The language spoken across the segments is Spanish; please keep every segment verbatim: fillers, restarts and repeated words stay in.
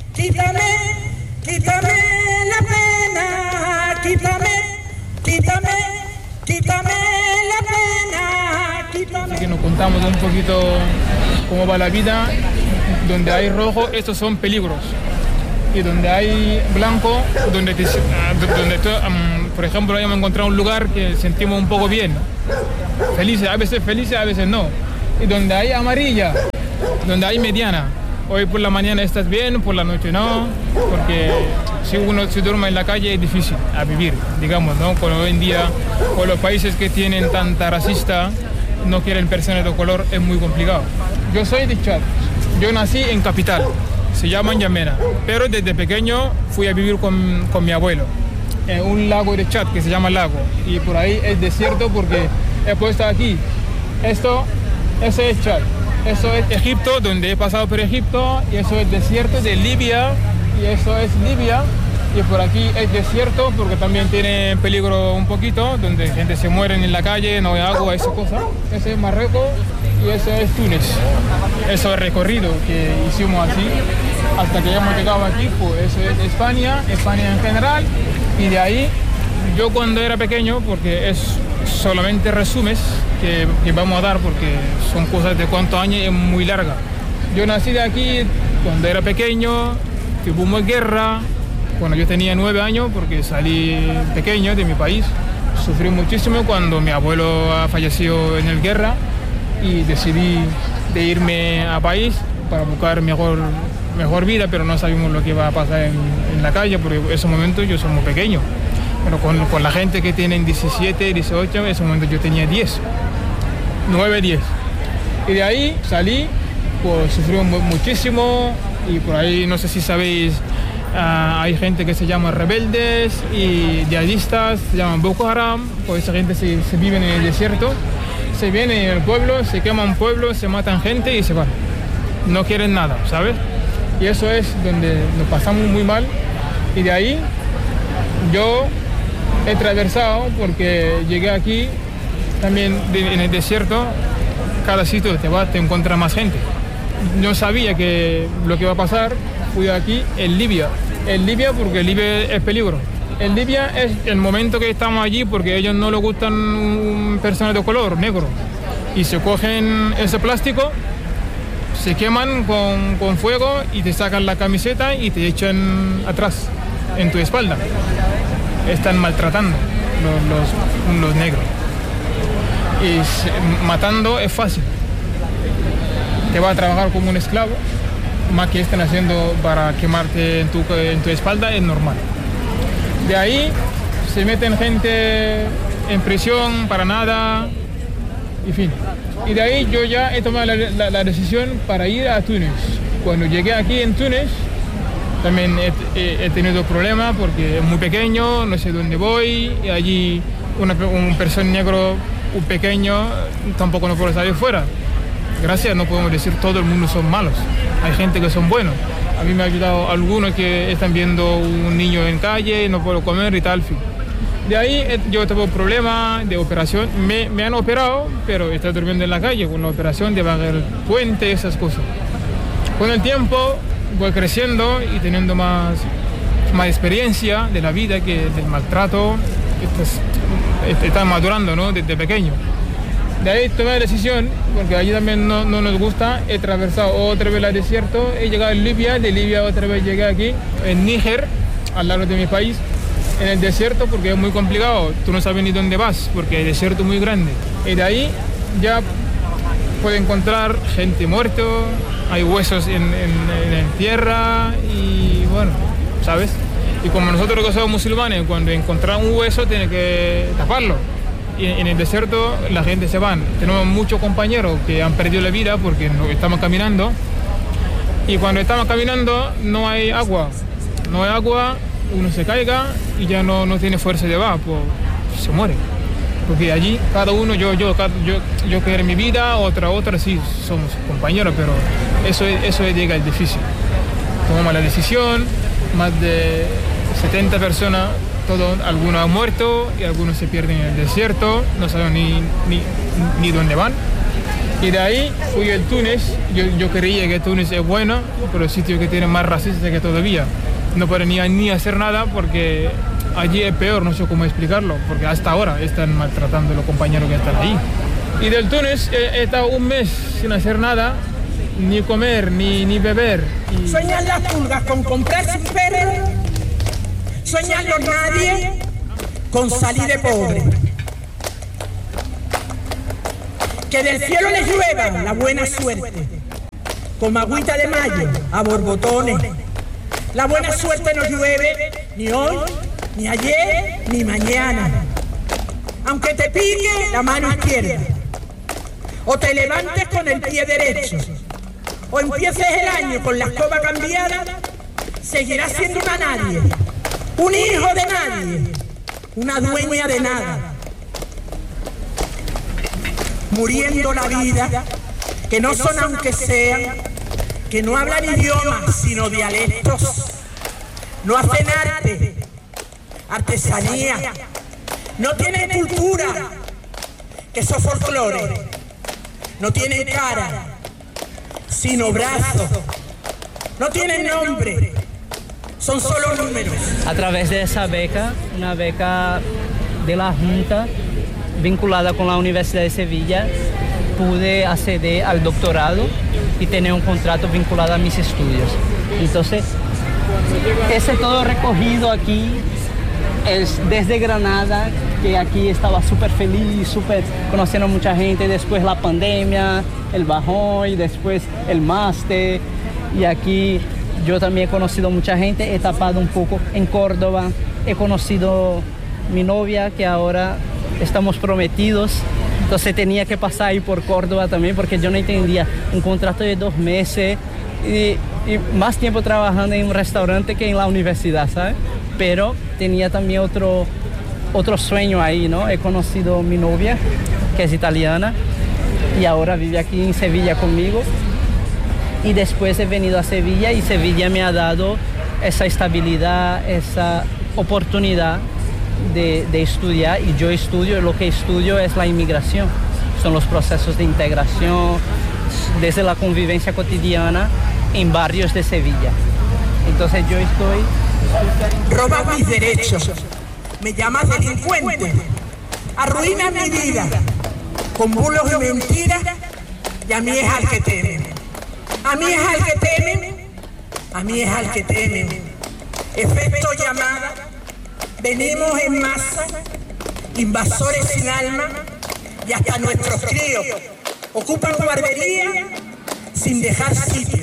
quítame, quítame la pena, quítame, quítame, quítame la pena, quítame. Así que nos contamos un poquito cómo va la vida. Donde hay rojo, estos son peligros. Y donde hay blanco, donde, te, donde te, um, por ejemplo, hemos encontrado un lugar que sentimos un poco bien, felices, a veces felices, a veces no. Y donde hay amarilla, donde hay mediana. Hoy por la mañana estás bien, por la noche no, porque si uno se duerme en la calle es difícil a vivir, digamos, ¿no? Con hoy en día, con los países que tienen tanta racista, no quieren personas de color, es muy complicado. Yo soy de Chad, yo nací en capital, se llama N'Djamena, pero desde pequeño fui a vivir con, con mi abuelo en un lago de Chad que se llama Lago, y por ahí es desierto porque he puesto aquí, esto, eso es Chad. Eso es Egipto, donde he pasado por Egipto, y eso es desierto de Libia, y eso es Libia, y por aquí es desierto porque también tiene peligro un poquito, donde gente se muere en la calle, no hay agua, esa cosa. Ese es Marruecos y eso es Túnez. Eso es el recorrido que hicimos así, hasta que hemos llegado aquí, pues eso es España, España en general, y de ahí, yo cuando era pequeño, porque es solamente resúmenes que, que vamos a dar porque son cosas de cuántos años, es muy larga. Yo nací de aquí cuando era pequeño, tuvimos guerra, cuando yo tenía nueve años porque salí pequeño de mi país. Sufrí muchísimo cuando mi abuelo falleció en la guerra y decidí de irme a país para buscar mejor, mejor vida, pero no sabíamos lo que iba a pasar en, en la calle porque en ese momento yo soy muy pequeño. Pero con, con la gente que tienen diecisiete, dieciocho, en ese momento yo tenía diez, nueve, diez. Y de ahí salí, pues sufrí muchísimo y por ahí no sé si sabéis, uh, hay gente que se llama rebeldes y yihadistas, se llaman Boko Haram, pues esa gente se, se vive en el desierto, se vienen en el pueblo, se queman pueblos, se matan gente y se van. No quieren nada, ¿sabes? Y eso es donde nos pasamos muy mal y de ahí yo he atravesado porque llegué aquí también de, en el desierto, cada sitio te vas, te encuentras más gente. No sabía que lo que iba a pasar, fui aquí en Libia. En Libia porque Libia es peligro. En Libia es el momento que estamos allí porque a ellos no les gustan personas de color, negro. Y se cogen ese plástico, se queman con, con fuego y te sacan la camiseta y te echan atrás, en tu espalda. Están maltratando los, los, los negros. Y se, matando es fácil. Te va a trabajar como un esclavo, más que están haciendo para quemarte en tu, en tu espalda es normal. De ahí se meten gente en prisión para nada, en fin. Y de ahí yo ya he tomado la, la, la decisión para ir a Túnez. Cuando llegué aquí en Túnez, también he, he, he tenido problemas porque es muy pequeño, no sé dónde voy, y allí una, un persona negro, un pequeño, tampoco no puedo salir fuera. Gracias, no podemos decir todo el mundo son malos, hay gente que son buenos. A mí me ha ayudado algunos que están viendo un niño en calle, no puedo comer y tal, fin. De ahí yo tuve problemas de operación, me, me han operado, pero estoy durmiendo en la calle con la operación de bajar el puente, esas cosas. Con el tiempo voy creciendo y teniendo más, más experiencia de la vida que del maltrato, estás, estás madurando, ¿no? Desde pequeño. De ahí tomé la decisión, porque allí también no, no nos gusta, he atravesado otra vez el desierto, he llegado a Libia, de Libia otra vez llegué aquí, en Níger, al lado de mi país, en el desierto porque es muy complicado, tú no sabes ni dónde vas, porque el desierto es muy grande. Y de ahí ya puedes encontrar gente muerta, hay huesos en, en, en tierra y bueno, ¿sabes? Y como nosotros que somos musulmanes, cuando encontramos un hueso tiene que taparlo. Y en el desierto la gente se va. Tenemos muchos compañeros que han perdido la vida porque estamos caminando. Y cuando estamos caminando no hay agua. No hay agua, uno se caiga y ya no, no tiene fuerza de va, pues se muere. Porque allí cada uno, yo, yo, yo, yo quiero mi vida, otra, otra, sí, somos compañeros, pero eso, eso llega al difícil. Tomamos la decisión, más de setenta personas, todos, algunos han muerto y algunos se pierden en el desierto, no saben ni, ni, ni dónde van. Y de ahí fui al Túnez. Yo, yo creía que Túnez es bueno, pero el sitio que tiene más racistas que todavía. No pueden ni, ni hacer nada porque allí es peor, no sé cómo explicarlo, porque hasta ahora están maltratando a los compañeros que están ahí. Y del Túnez he, he estado un mes sin hacer nada, ni comer, ni, ni beber. Y... Sueñan las pulgas con comprarse un perro, sueñan los nadie con salir de pobre. Que del cielo les llueva la buena suerte, como agüita de mayo a borbotones. La buena suerte no llueve ni hoy, ni ayer, ni mañana. Aunque te pique la mano izquierda, o te levantes con el pie derecho, o empieces el año con la escoba cambiada, seguirás siendo una nadie, un hijo de nadie, una dueña de nada. Muriendo la vida, que no son aunque sean, que no hablan idiomas sino dialectos, no hacen arte, artesanía, no tienen cultura, que son folclore, no tienen cara, sino brazos, no tienen nombre, son solo números. A través de esa beca, una beca de la Junta, vinculada con la Universidad de Sevilla, pude acceder al doctorado y tener un contrato vinculado a mis estudios. Entonces, ese todo recogido aquí es desde Granada, que aquí estaba súper feliz, súper conociendo a mucha gente, después la pandemia, el bajón y después el máster. Y aquí yo también he conocido mucha gente, he tapado un poco en Córdoba, he conocido mi novia que ahora estamos prometidos, entonces tenía que pasar ahí por Córdoba también porque yo no entendía un contrato de dos meses y, y más tiempo trabajando en un restaurante que en la universidad, ¿sabes? Pero tenía también otro, otro sueño ahí, ¿no? He conocido a mi novia, que es italiana, y ahora vive aquí en Sevilla conmigo. Y después he venido a Sevilla y Sevilla me ha dado esa estabilidad, esa oportunidad de, de estudiar. Y yo estudio, lo que estudio es la inmigración. Son los procesos de integración desde la convivencia cotidiana en barrios de Sevilla. Entonces yo estoy... Robas mis derechos, me llamas delincuente, arruinas mi vida con bulos y mentiras, y a mí es al que temen. A mí es al que temen, a mí es al que temen. Efecto llamada, venimos en masa, invasores sin alma, y hasta nuestros críos ocupan guardería sin dejar sitio.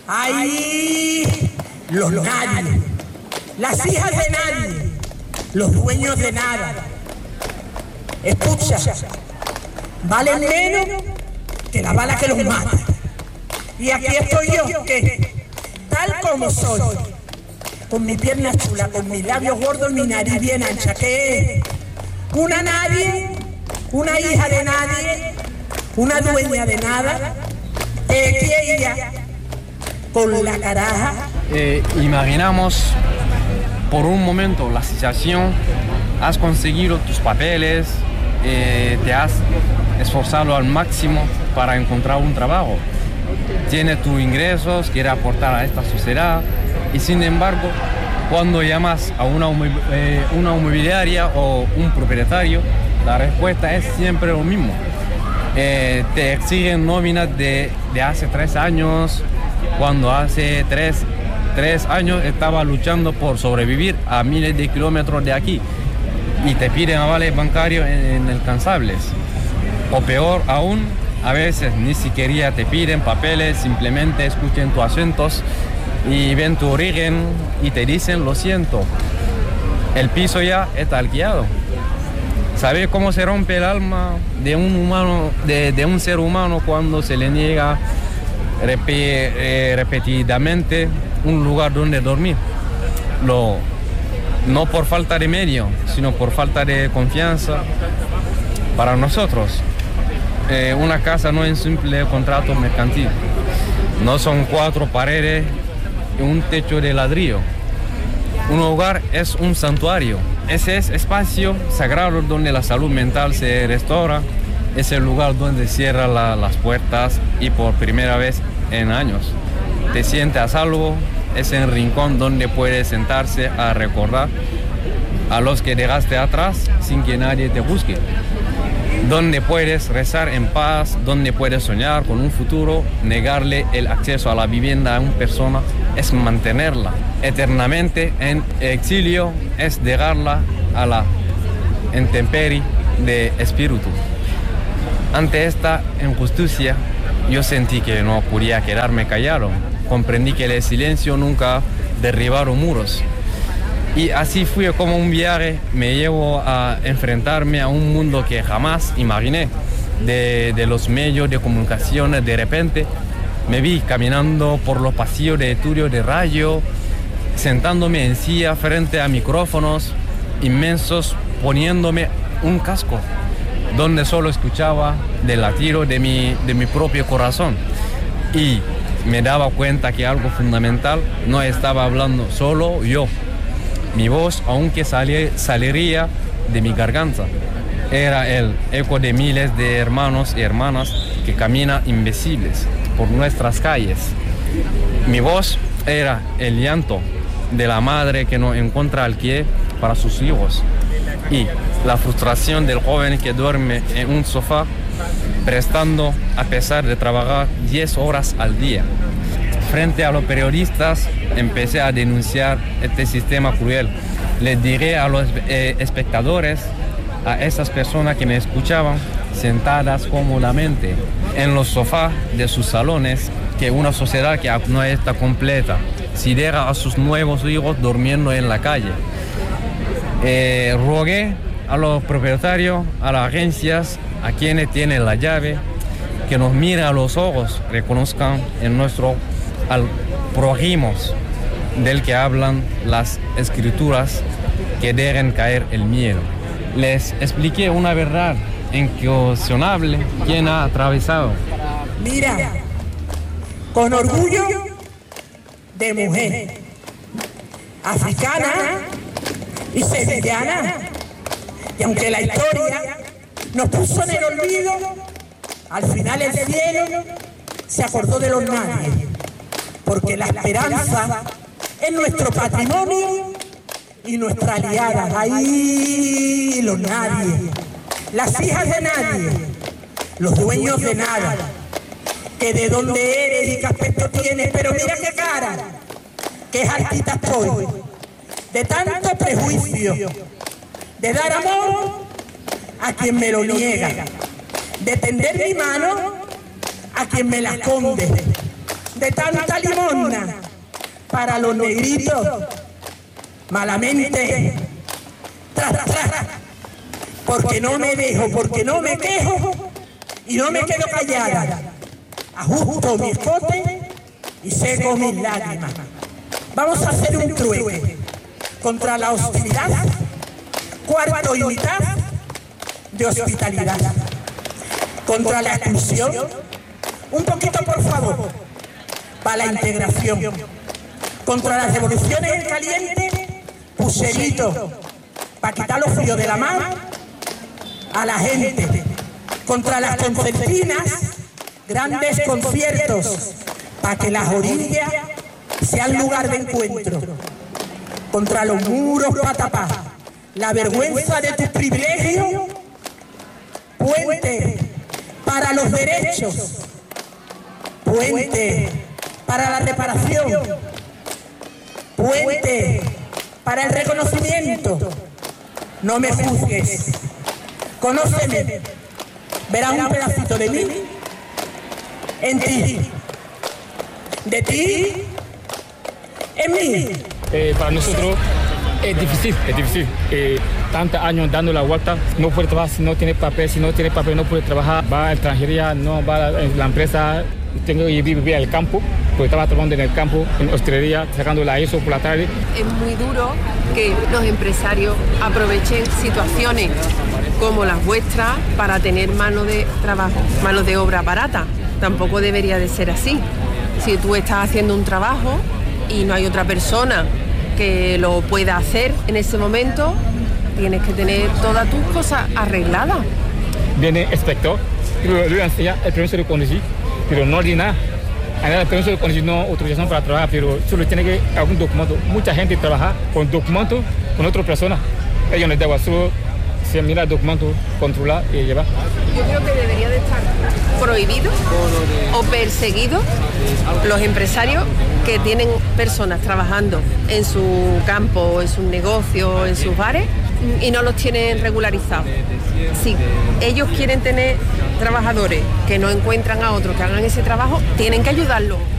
¡Ay! Los nadie, las hijas de nadie, los dueños de nada. Escucha, valen menos que la bala que los mata. Y aquí estoy yo, que tal como soy, con mi pierna chula, con mis labios gordos, mi nariz bien ancha, que es una nadie, una hija de nadie, una dueña de nada, eh, que ella, con la caraja. Eh, imaginamos por un momento la situación, has conseguido tus papeles, eh, te has esforzado al máximo para encontrar un trabajo. Tienes tus ingresos, quieres aportar a esta sociedad y sin embargo, cuando llamas a una, eh, una inmobiliaria o un propietario, la respuesta es siempre lo mismo. Eh, te exigen nóminas de, de hace tres años, cuando hace tres, tres años estaba luchando por sobrevivir a miles de kilómetros de aquí y te piden avales bancarios inalcanzables. O peor aún, a veces ni siquiera te piden papeles, simplemente escuchan tus acentos y ven tu origen y te dicen lo siento, el piso ya está alquilado. ¿Sabes cómo se rompe el alma de un humano, de, de un ser humano cuando se le niega rep eh, repetidamente un lugar donde dormir? Lo, no por falta de medio, sino por falta de confianza para nosotros. Eh, una casa no es un simple contrato mercantil, no son cuatro paredes y un techo de ladrillo. Un hogar es un santuario, ese es espacio sagrado donde la salud mental se restaura, es el lugar donde cierran la, las puertas y por primera vez en años te sientes a salvo. Es el rincón donde puedes sentarse a recordar a los que dejaste atrás sin que nadie te busque. Donde puedes rezar en paz, donde puedes soñar con un futuro. Negarle el acceso a la vivienda a una persona es mantenerla eternamente en exilio, es dejarla a la intemperie de espíritu. Ante esta injusticia, yo sentí que no podía quedarme callado. Comprendí que el silencio nunca derribaron muros. Y así fue como un viaje me llevó a enfrentarme a un mundo que jamás imaginé. De, de los medios de comunicación, de repente me vi caminando por los pasillos de estudios de radio, sentándome en silla frente a micrófonos inmensos, poniéndome un casco, donde solo escuchaba el latido de mi, de mi propio corazón. Y me daba cuenta que algo fundamental, no estaba hablando solo yo. Mi voz, aunque salí, saliría de mi garganta, era el eco de miles de hermanos y hermanas que caminan invisibles por nuestras calles. Mi voz era el llanto de la madre que no encuentra alquiler para sus hijos y la frustración del joven que duerme en un sofá prestando a pesar de trabajar diez horas al día. Frente a los periodistas empecé a denunciar este sistema cruel. Les diré a los eh, espectadores, a esas personas que me escuchaban, sentadas cómodamente en los sofás de sus salones, que una sociedad que no está completa, si deja a sus nuevos hijos durmiendo en la calle. Eh, rogué a los propietarios, a las agencias, a quienes tienen la llave, que nos miren a los ojos, reconozcan en nuestro al prójimos del que hablan las escrituras, que dejen caer el miedo. Les expliqué una verdad incuestionable quien ha atravesado. Mira, con orgullo de mujer, africana y sevillana, y aunque la historia nos puso en el olvido, al final el cielo se acordó de los nadie, porque la esperanza es nuestro patrimonio y nuestra aliada. Ahí los nadie, las hijas de nadie, los dueños de nada, que de dónde eres y qué aspecto tienes, pero mira qué cara, qué jartita estoy, de tanto prejuicio, de dar amor a quien me lo niega, de tender mi mano a quien me la esconde, de tanta limosna para los negritos, malamente, tras, tras, porque no me dejo, porque no me quejo y no me quedo callada, ajusto mi escote y seco mis lágrimas. Vamos a hacer un trueque contra la hostilidad, cuarto y mitad de hospitalidad, contra la exclusión, un poquito por favor, para la integración, contra las revoluciones en caliente, pucherito, para quitar los fríos de la mano a la gente, contra las concertinas, grandes conciertos, para que las orillas sean lugar de encuentro, contra los muros para tapar la vergüenza de tus privilegios, puente para los derechos, puente para la reparación, puente para el reconocimiento. No me juzgues, conóceme, verás un pedacito de mí en ti, de ti en mí. Eh, para nosotros es difícil, es difícil. Eh, tantos años dando la vuelta, no puede trabajar si no tiene papel, si no tiene papel no puede trabajar, va a extranjería, no va a la empresa, tengo que vivir al campo, porque estaba trabajando en el campo, en hostelería, sacando la I S O por la tarde. Es muy duro que los empresarios aprovechen situaciones como las vuestras para tener mano de trabajo, mano de obra barata. Tampoco debería de ser así. Si tú estás haciendo un trabajo y no hay otra persona que lo pueda hacer en ese momento, tienes que tener todas tus cosas arregladas. viene inspector, pero le enseña el permiso de conducir, pero no dice nada. El permiso de conducir no autorización para trabajar, pero solo tiene que algún documento. Mucha gente trabaja con documentos con otra persona. Ellos no deben solo se mira el documento, controlar y llevar. Yo creo que debería de estar prohibido o perseguido los empresarios que tienen personas trabajando en su campo, en sus negocios, en sus bares y no los tienen regularizados. Si ellos quieren tener trabajadores que no encuentran a otros que hagan ese trabajo, tienen que ayudarlos.